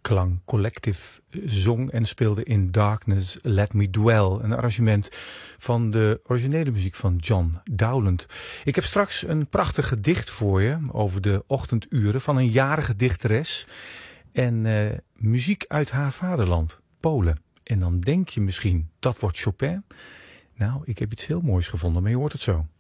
Klang Collective zong en speelde In Darkness Let Me Dwell. Een arrangement van de originele muziek van John Dowland. Ik heb straks een prachtig gedicht voor je over de ochtenduren van een jarige dichteres. En muziek uit haar vaderland, Polen. En dan denk je misschien, dat wordt Chopin. Nou, ik heb iets heel moois gevonden, maar je hoort het zo.